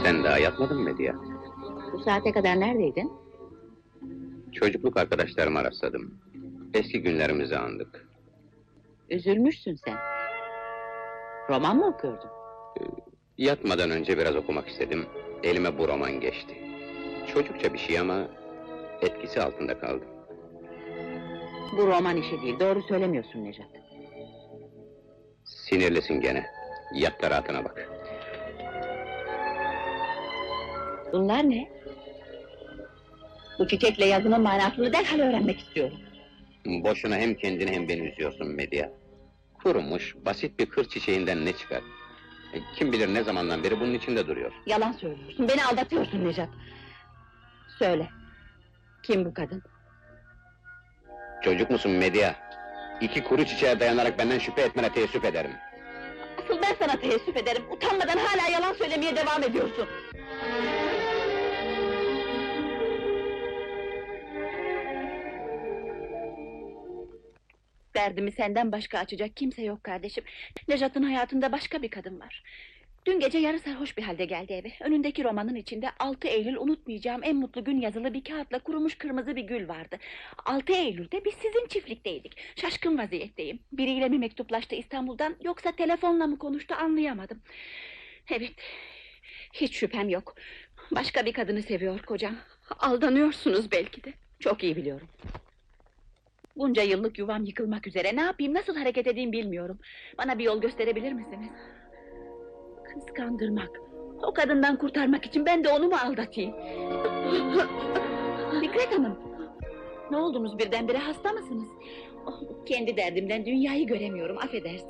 Sen daha yatmadın mı Medya? Bu saate kadar neredeydin? Çocukluk arkadaşlarımı rastladım. Eski günlerimizi andık. Üzülmüşsün sen. Roman mı okuyordun? Yatmadan önce biraz okumak istedim. Elime bu roman geçti. Çocukça bir şey ama etkisi altında kaldım. Bu roman işi değil, doğru söylemiyorsun Nejat. Sinirlisin gene. Yat da rahatına bak. Bunlar ne? Bu çiçekle yazının manasını derhal öğrenmek istiyorum. Boşuna hem kendini hem beni üzüyorsun Medya. Kurumuş, basit bir kır çiçeğinden ne çıkar? Kim bilir ne zamandan beri bunun içinde duruyor. Yalan söylüyorsun, beni aldatıyorsun Nejat. Söyle, kim bu kadın? Çocuk musun Medya? İki kuru çiçeğe dayanarak benden şüphe etmene teessüf ederim. Asıl ben sana teessüf ederim, utanmadan hala yalan söylemeye devam ediyorsun. Derdimi senden başka açacak kimse yok kardeşim. Nejat'ın hayatında başka bir kadın var. Dün gece yarı sarhoş bir halde geldi eve. Önündeki romanın içinde 6 Eylül unutmayacağım en mutlu gün yazılı bir kağıtla kurumuş kırmızı bir gül vardı. 6 Eylül'de biz sizin çiftlikteydik. Şaşkın vaziyetteyim. Biriyle mi mektuplaştı İstanbul'dan yoksa telefonla mı konuştu anlayamadım. Evet, hiç şüphem yok. Başka bir kadını seviyor kocam. Aldanıyorsunuz belki de. Çok iyi biliyorum. Bunca yıllık yuvam yıkılmak üzere. Ne yapayım, nasıl hareket edeyim bilmiyorum. Bana bir yol gösterebilir misiniz? Kıskandırmak. O kadından kurtarmak için ben de onu mu aldatayım? Fikret Hanım! Ne oldunuz birdenbire, hasta mısınız? Oh, kendi derdimden dünyayı göremiyorum, affedersiniz.